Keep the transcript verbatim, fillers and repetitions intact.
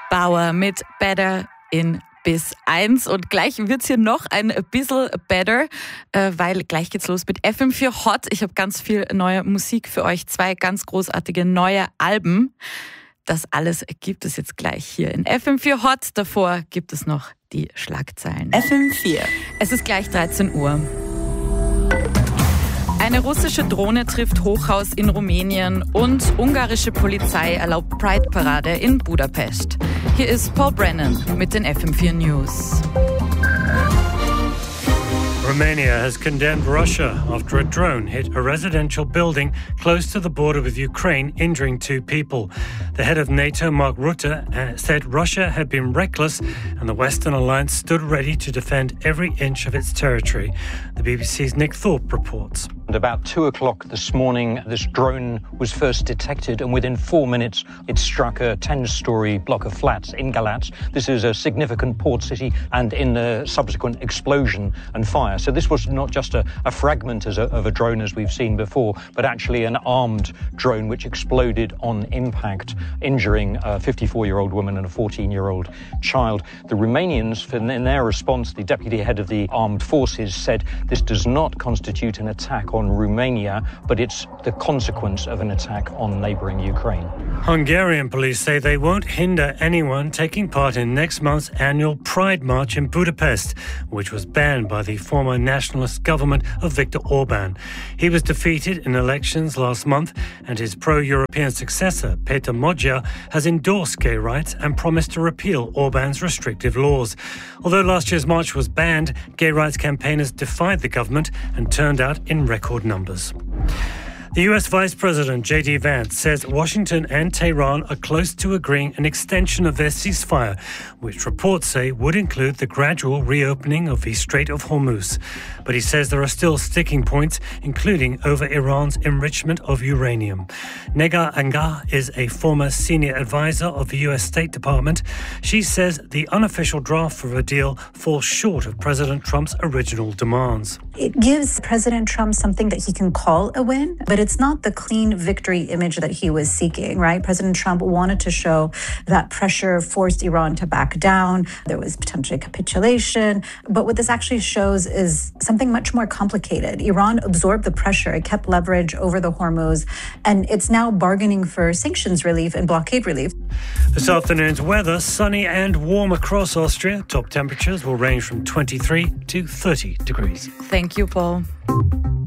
Bauer mit Better in bis eins. Und gleich wird's hier noch ein bisschen better, äh, weil gleich geht's los mit F M vier Hot. Ich habe ganz viel neue Musik für euch, zwei ganz großartige neue Alben. Das alles gibt es jetzt gleich hier in F M vier Hot. Davor gibt es noch die Schlagzeilen. F M vier. Es ist gleich dreizehn Uhr. Eine russische Drohne trifft Hochhaus in Rumänien und ungarische Polizei erlaubt Pride-Parade in Budapest. Hier ist Paul Brennan mit den F M vier News. Romania has condemned Russia after a drone hit a residential building close to the border with Ukraine, injuring two people. The head of NATO, Mark Rutte, said Russia had been reckless and the Western alliance stood ready to defend every inch of its territory. The B B C's Nick Thorpe reports. At about two o'clock this morning, this drone was first detected, and within four minutes, it struck a ten-storey block of flats in Galați. This is a significant port city, and in the subsequent explosion and fire. So this was not just a, a fragment as a, of a drone as we've seen before, but actually an armed drone which exploded on impact, injuring a fifty-four-year-old woman and a fourteen-year-old child. The Romanians, in their response, the deputy head of the armed forces said this does not constitute an attack on Romania, but it's the consequence of an attack on neighbouring Ukraine. Hungarian police say they won't hinder anyone taking part in next month's annual Pride March in Budapest, which was banned by the former nationalist government of Viktor Orban. He was defeated in elections last month, and his pro-European successor, Peter Magyar, has endorsed gay rights and promised to repeal Orban's restrictive laws. Although last year's march was banned, gay rights campaigners defied the government and turned out in record numbers. The U S Vice President J D Vance says Washington and Tehran are close to agreeing an extension of their ceasefire, which reports say would include the gradual reopening of the Strait of Hormuz. But he says there are still sticking points, including over Iran's enrichment of uranium. Negar Angar is a former senior advisor of the U S State Department. She says the unofficial draft for a deal falls short of President Trump's original demands. It gives President Trump something that he can call a win, but it's not the clean victory image that he was seeking, right? President Trump wanted to show that pressure forced Iran to back down. There was potentially capitulation. But what this actually shows is something much more complicated. Iran absorbed the pressure. It kept leverage over the Hormuz, and it's now bargaining for sanctions relief and blockade relief. This afternoon's weather, sunny and warm across Austria. Top temperatures will range from twenty-three to thirty degrees. Thank you, Paul.